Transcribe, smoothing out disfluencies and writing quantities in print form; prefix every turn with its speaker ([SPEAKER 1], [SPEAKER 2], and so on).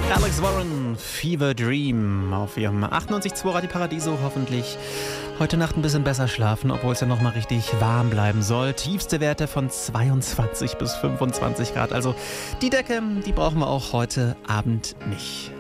[SPEAKER 1] Alex Warren, Fever Dream auf ihrem 98.2 Radio Paradiso. Hoffentlich heute Nacht ein bisschen besser schlafen, obwohl es ja noch mal richtig warm bleiben soll. Tiefste Werte von 22 bis 25 Grad. Also die Decke, die brauchen wir auch heute Abend nicht.